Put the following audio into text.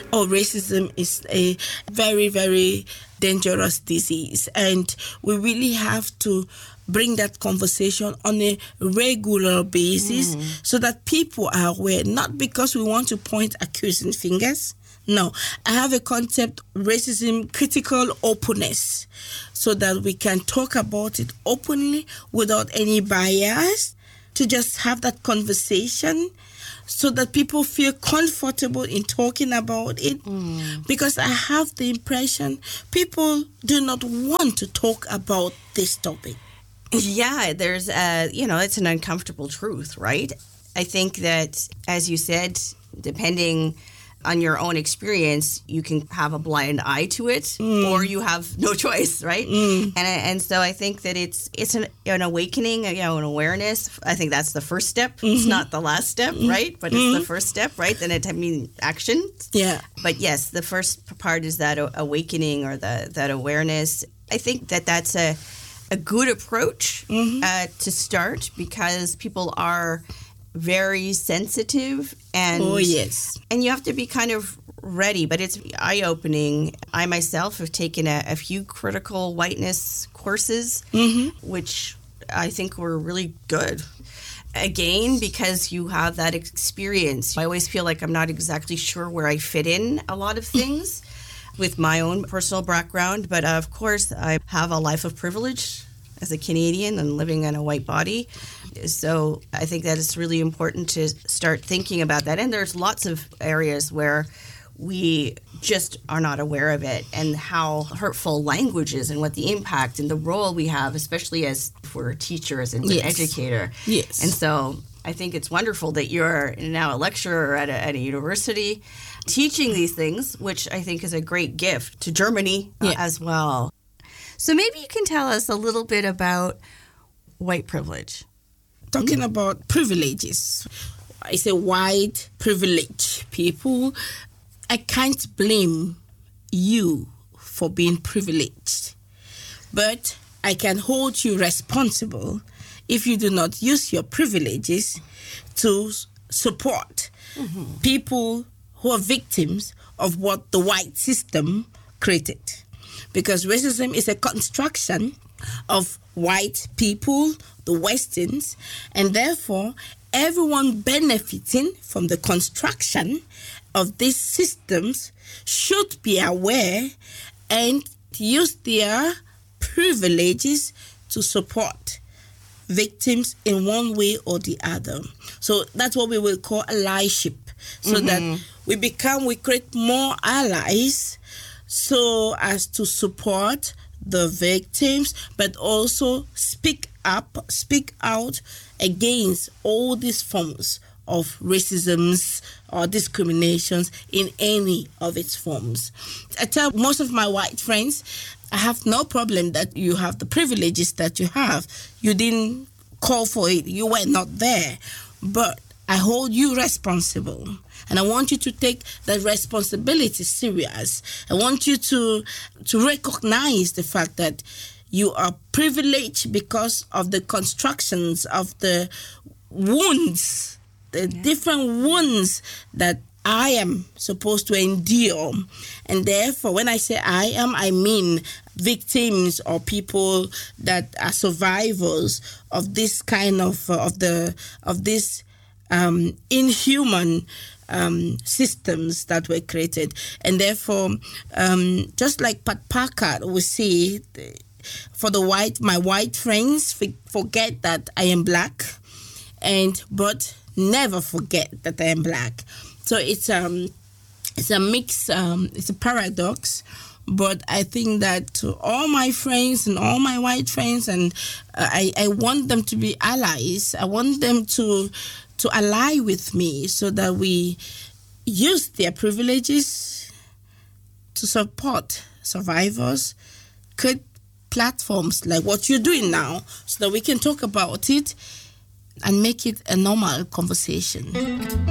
Oh, racism is a very, very dangerous disease. And we really have to bring that conversation on a regular basis so that people are aware, not because we want to point accusing fingers. No, I have a concept, racism, critical openness, so that we can talk about it openly without any bias, to just have that conversation so that people feel comfortable in talking about it. Because I have the impression people do not want to talk about this topic. Yeah, there's, it's an uncomfortable truth, right? I think that, as you said, depending on your own experience, you can have a blind eye to it, or you have no choice, right? And so I think that it's an awakening, an awareness. I think that's the first step. It's not the last step, right? But it's the first step, right? Then action. Yeah. But yes, the first part is that awakening, or that awareness. I think that's a good approach to start, because people are very sensitive, and and you have to be kind of ready, but it's eye-opening. I myself have taken a few critical whiteness courses, which I think were really good. Again, because you have that experience. I always feel like I'm not exactly sure where I fit in a lot of things with my own personal background, but of course I have a life of privilege as a Canadian and living in a white body. So I think that it's really important to start thinking about that. And there's lots of areas where we just are not aware of it, and how hurtful language is, and what the impact and the role we have, especially as for teachers and an educator. Yes. And so I think it's wonderful that you're now a lecturer at a university teaching these things, which I think is a great gift to Germany as well. So maybe you can tell us a little bit about white privilege. Talking about privileges, I say white privilege people. I can't blame you for being privileged, but I can hold you responsible if you do not use your privileges to support people who are victims of what the white system created. Because racism is a construction of white people, the Westerns, and therefore everyone benefiting from the construction of these systems should be aware and use their privileges to support victims in one way or the other. So that's what we will call allyship. So that we create more allies so as to support the victims, but also speak out against all these forms of racisms or discriminations in any of its forms. I tell most of my white friends, I have no problem that you have the privileges that you have. You didn't call for it. You were not there. But I hold you responsible. And I want you to take that responsibility serious. I want you to recognize the fact that you are privileged because of the constructions of the wounds, the different wounds that I am supposed to endure. And therefore, when I say I am, I mean victims or people that are survivors of this kind of this inhuman systems that were created. And therefore, just like Pat Packard will say, for my white friends, forget that I am black, but never forget that I am black. So it's a mix, it's a paradox. But I think that to all my friends and all my white friends, and I want them to be allies. I want them to ally with me so that we use their privileges to support survivors, create platforms like what you're doing now so that we can talk about it and make it a normal conversation.